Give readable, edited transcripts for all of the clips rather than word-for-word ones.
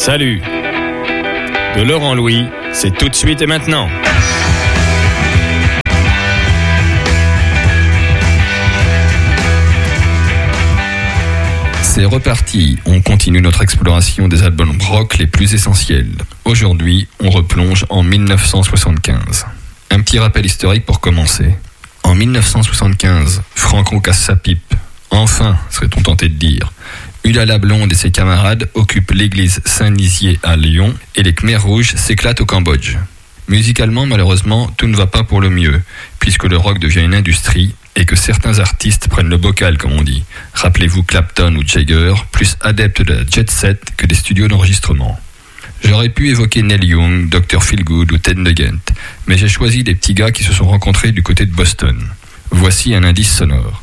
Salut. De Laurent Louis, c'est tout de suite et maintenant. C'est reparti, on continue notre exploration des albums rock les plus essentiels. Aujourd'hui, on replonge en 1975. Un petit rappel historique pour commencer. En 1975, Franco casse sa pipe. Enfin, serait-on tenté de dire. Ulala Blonde et ses camarades occupent l'église Saint-Nizier à Lyon et les Khmers rouges s'éclatent au Cambodge. Musicalement, malheureusement, tout ne va pas pour le mieux, puisque le rock devient une industrie et que certains artistes prennent le bocal, comme on dit. Rappelez-vous Clapton ou Jagger, plus adeptes de la jet set que des studios d'enregistrement. J'aurais pu évoquer Neil Young, Dr. Feelgood ou Ted Nugent, mais j'ai choisi des petits gars qui se sont rencontrés du côté de Boston. Voici un indice sonore.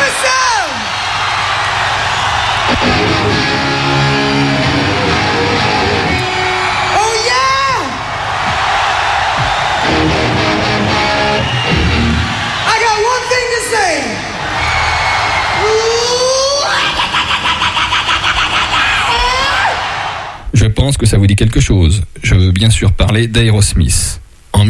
Je pense que ça vous dit quelque chose. Je veux bien sûr parler d'Aerosmith. En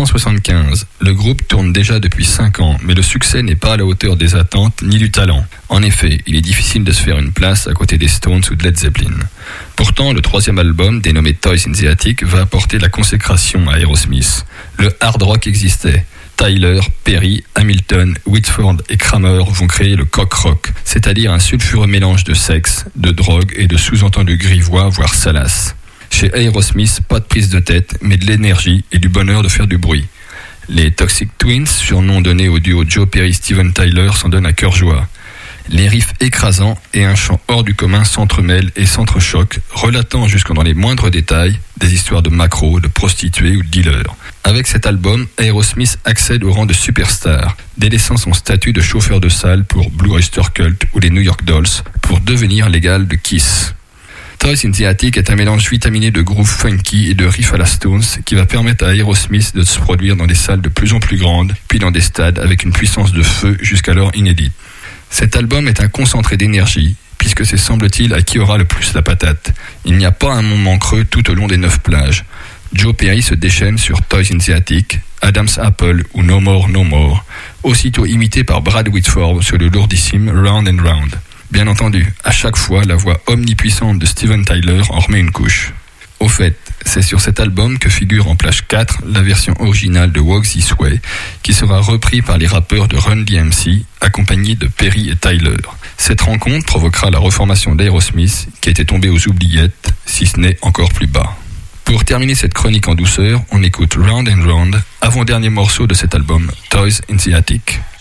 1975, le groupe tourne déjà depuis 5 ans, mais le succès n'est pas à la hauteur des attentes ni du talent. En effet, il est difficile de se faire une place à côté des Stones ou de Led Zeppelin. Pourtant, le 3e album, dénommé Toys in the Attic, va apporter la consécration à Aerosmith. Le hard rock existait. Tyler, Perry, Hamilton, Whitford et Kramer vont créer le cock rock, c'est-à-dire un sulfureux mélange de sexe, de drogue et de sous-entendus grivois, voire salaces. Chez Aerosmith, pas de prise de tête, mais de l'énergie et du bonheur de faire du bruit. Les Toxic Twins, surnom donné au duo Joe Perry-Steven Tyler, s'en donnent à cœur joie. Les riffs écrasants et un chant hors du commun s'entremêlent et s'entrechoquent, relatant jusque dans les moindres détails des histoires de macros, de prostituées ou de dealers. Avec cet album, Aerosmith accède au rang de superstar, délaissant son statut de chauffeur de salle pour Blue Oyster Cult ou les New York Dolls pour devenir l'égal de Kiss. Toys in the Attic est un mélange vitaminé de groove funky et de riffs à la Stones qui va permettre à Aerosmith de se produire dans des salles de plus en plus grandes, puis dans des stades avec une puissance de feu jusqu'alors inédite. Cet album est un concentré d'énergie, puisque c'est semble-t-il à qui aura le plus la patate. Il n'y a pas un moment creux tout au long des 9 plages. Joe Perry se déchaîne sur Toys in the Attic, Adam's Apple ou No More, No More, aussitôt imité par Brad Whitford sur le lourdissime Round and Round. Bien entendu, à chaque fois, la voix omnipuissante de Steven Tyler en remet une couche. Au fait, c'est sur cet album que figure en plage 4 la version originale de Walk This Way, qui sera repris par les rappeurs de Run DMC, accompagnés de Perry et Tyler. Cette rencontre provoquera la reformation d'Aerosmith, qui était tombée aux oubliettes, si ce n'est encore plus bas. Pour terminer cette chronique en douceur, on écoute Round and Round, avant-dernier morceau de cet album, Toys in the Attic.